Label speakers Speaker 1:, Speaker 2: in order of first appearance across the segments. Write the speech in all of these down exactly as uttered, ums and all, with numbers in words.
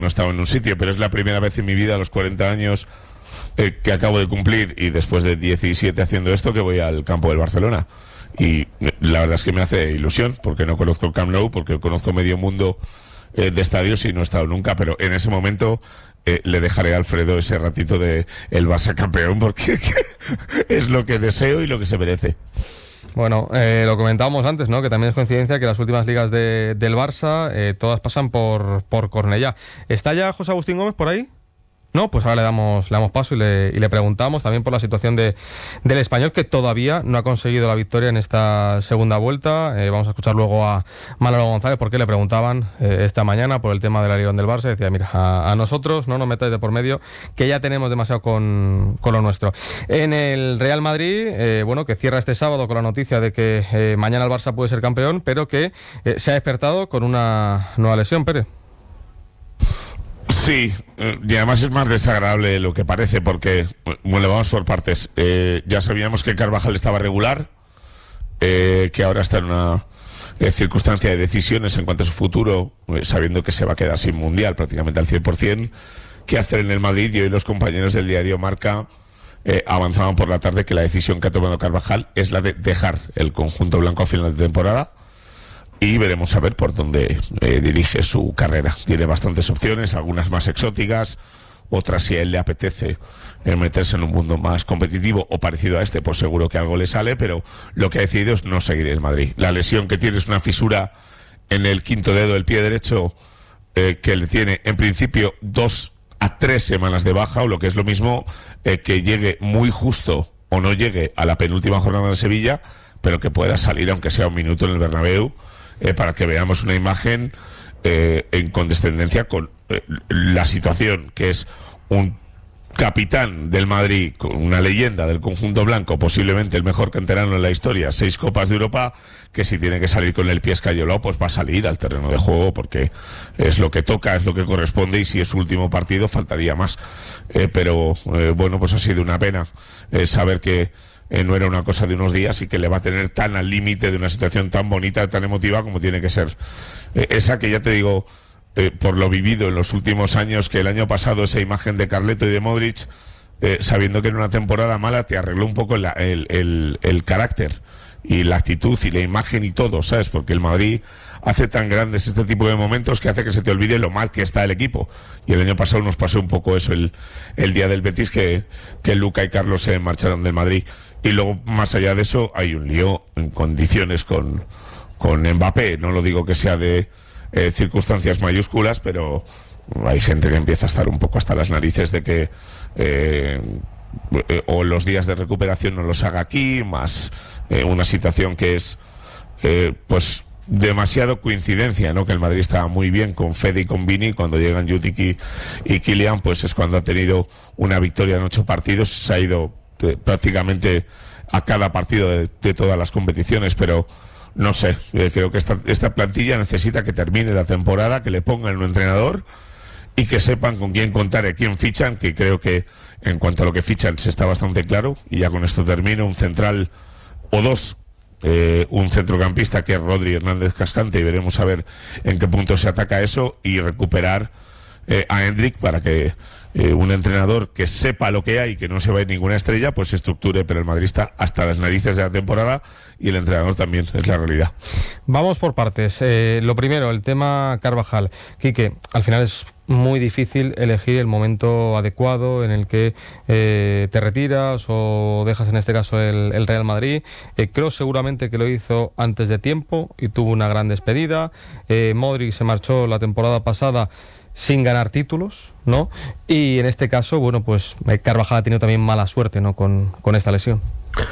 Speaker 1: no he estado en un sitio, pero es la primera vez en mi vida a los cuarenta años eh, que acabo de cumplir y después de diecisiete haciendo esto que voy al campo del Barcelona. Y eh, la verdad es que me hace ilusión porque no conozco el Camp Nou, porque conozco medio mundo eh, de estadios y no he estado nunca, pero en ese momento eh, le dejaré a Alfredo ese ratito de el Barça campeón porque es lo que deseo y lo que se merece.
Speaker 2: Bueno, eh, lo comentábamos antes, ¿no? Que también es coincidencia que las últimas ligas de, del Barça eh, todas pasan por, por Cornellá. ¿Está ya José Agustín Gómez por ahí? No, pues ahora le damos, le damos paso y le, y le preguntamos también por la situación de, del Español, que todavía no ha conseguido la victoria en esta segunda vuelta. Eh, vamos a escuchar luego a Manolo González, porque le preguntaban eh, esta mañana por el tema del Arirón del Barça. Decía, mira, a, a nosotros no nos metáis de por medio, que ya tenemos demasiado con, con lo nuestro. En el Real Madrid, eh, bueno, que cierra este sábado con la noticia de que eh, mañana el Barça puede ser campeón, pero que eh, se ha despertado con una nueva lesión, Pérez.
Speaker 1: Sí, eh, y además es más desagradable de lo que parece porque, bueno, vamos por partes. Eh, ya sabíamos que Carvajal estaba regular, eh, que ahora está en una eh, circunstancia de decisiones en cuanto a su futuro, eh, sabiendo que se va a quedar sin Mundial prácticamente al cien por ciento. ¿Qué hacer en el Madrid? Y hoy los compañeros del diario Marca eh, avanzaban por la tarde que la decisión que ha tomado Carvajal es la de dejar el conjunto blanco a final de temporada. Y veremos a ver por dónde eh, dirige su carrera. Tiene bastantes opciones, algunas más exóticas, otras si a él le apetece eh, meterse en un mundo más competitivo o parecido a este, pues seguro que algo le sale, pero lo que ha decidido es no seguir en Madrid. La lesión que tiene es una fisura en el quinto dedo del pie derecho eh, que le tiene en principio dos a tres semanas de baja, o lo que es lo mismo, eh, que llegue muy justo o no llegue a la penúltima jornada de Sevilla, pero que pueda salir aunque sea un minuto en el Bernabéu. Eh, para que veamos una imagen eh, en condescendencia con eh, la situación, que es un capitán del Madrid, con una leyenda del conjunto blanco, posiblemente el mejor canterano en la historia, seis Copas de Europa, que si tiene que salir con el pie escayolado, pues va a salir al terreno de juego, porque es lo que toca, es lo que corresponde, y si es su último partido, faltaría más. Eh, pero, eh, bueno, pues ha sido una pena eh, saber que Eh, no era una cosa de unos días y que le va a tener tan al límite de una situación tan bonita, tan emotiva como tiene que ser. Eh, esa que ya te digo, eh, por lo vivido en los últimos años, que el año pasado esa imagen de Carleto y de Modric, eh, sabiendo que era una temporada mala, te arregló un poco la, el, el, el carácter y la actitud y la imagen y todo, ¿sabes? Porque el Madrid hace tan grandes este tipo de momentos que hace que se te olvide lo mal que está el equipo. Y el año pasado nos pasó un poco eso el, el día del Betis, que, que Luca y Carlos se marcharon del Madrid. Y luego, más allá de eso, hay un lío en condiciones con, con Mbappé. No lo digo que sea de eh, circunstancias mayúsculas, pero hay gente que empieza a estar un poco hasta las narices de que eh, eh, o los días de recuperación no los haga aquí, más eh, una situación que es eh, pues demasiado coincidencia, ¿no? Que el Madrid estaba muy bien con Fede y con Vini, cuando llegan Jutic y, y Kylian, pues es cuando ha tenido una victoria en ocho partidos, se ha ido eh, prácticamente a cada partido de, de todas las competiciones, pero no sé, eh, creo que esta, esta plantilla necesita que termine la temporada, que le pongan un entrenador y que sepan con quién contar y quién fichan, que creo que en cuanto a lo que fichan se está bastante claro, y ya con esto termino, un central o dos, eh, un centrocampista que es Rodri Hernández Cascante, y veremos a ver en qué punto se ataca eso, y recuperar eh, a Hendrik para que eh, un entrenador que sepa lo que hay, que no se va a ir ninguna estrella, pues se estructure, pero el Madrid está hasta las narices de la temporada y el entrenador también, es la realidad.
Speaker 2: Vamos por partes. Eh, lo primero, el tema Carvajal. Quique, al final es muy difícil elegir el momento adecuado en el que eh, te retiras o dejas en este caso el, el Real Madrid. Eh, creo seguramente que lo hizo antes de tiempo y tuvo una gran despedida. Eh, Modric se marchó la temporada pasada sin ganar títulos, ¿no? Y en este caso, bueno, pues Carvajal ha tenido también mala suerte, ¿no? Con, con esta lesión.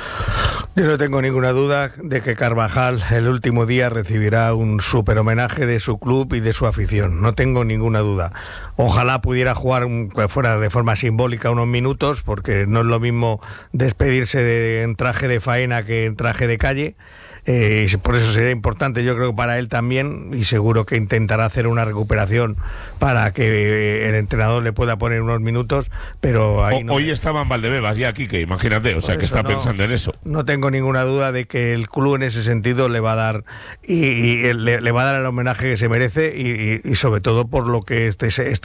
Speaker 3: Yo no tengo ninguna duda de que Carvajal el último día recibirá un súper homenaje de su club y de su afición, no tengo ninguna duda. Ojalá pudiera jugar un, fuera de forma simbólica unos minutos, porque no es lo mismo despedirse de, en traje de faena que en traje de calle. Eh, por eso sería importante, yo creo, para él también, y seguro que intentará hacer una recuperación para que el entrenador le pueda poner unos minutos, pero ahí
Speaker 1: o,
Speaker 3: no.
Speaker 1: Hoy estaba en Valdebebas ya, Quique, imagínate, o sea, que está no, pensando en eso.
Speaker 3: No tengo ninguna duda de que el club en ese sentido le va a dar y, y le, le va a dar el homenaje que se merece, y, y, y sobre todo por lo que este, este